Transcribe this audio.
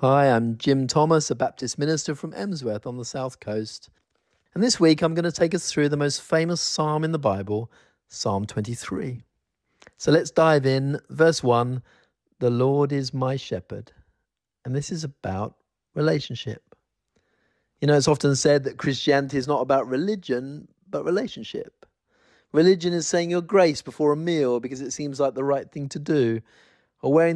Hi, I'm Jim Thomas, a Baptist minister from Emsworth on the South Coast. And this week I'm going to take us through the most famous psalm in the Bible, Psalm 23. So let's dive in. Verse 1, the Lord is my shepherd. And this is about relationship. You know, it's often said that Christianity is not about religion, but relationship. Religion is saying your grace before a meal because it seems like the right thing to do, or wearing